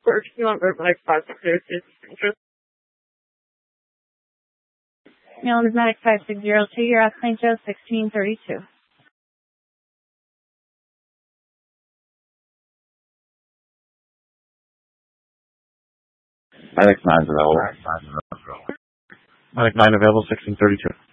First, you want Medic 560. Maryland Medic 5602, you're at St. Joe 1632. Medic 9's available. Medic 9 available, 1632.